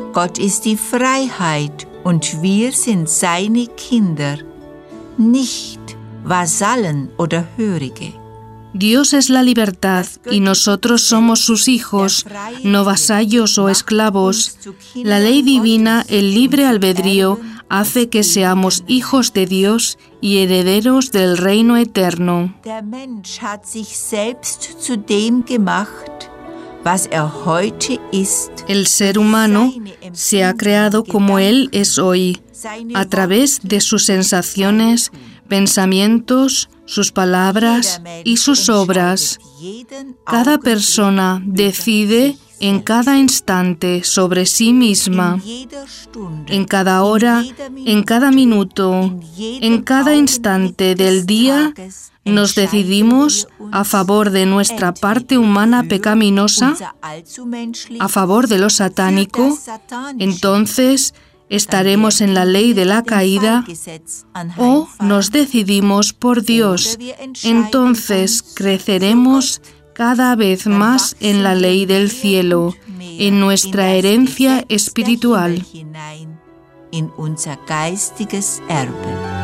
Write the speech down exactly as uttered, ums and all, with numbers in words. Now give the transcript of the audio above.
Gott ist die Freiheit und wir sind seine Kinder, nicht Vasallen oder Hörige. Dios es la libertad y nosotros somos sus hijos, no vasallos o esclavos. La ley divina, el libre albedrío, hace que seamos hijos de Dios y herederos del reino eterno. Der Mensch hat sich selbst zu dem gemacht, was er heute ist. El ser humano se ha creado como él es hoy, a través de sus sensaciones, pensamientos, sus palabras y sus obras. Cada persona decide en cada instante sobre sí misma, en cada hora, en cada minuto, en cada instante del día. Nos decidimos a favor de nuestra parte humana pecaminosa, a favor de lo satánico. Entonces estaremos en la ley de la caída, o nos decidimos por Dios. Entonces creceremos cada vez más en la ley del cielo, en nuestra herencia espiritual. In unser geistiges Erbe.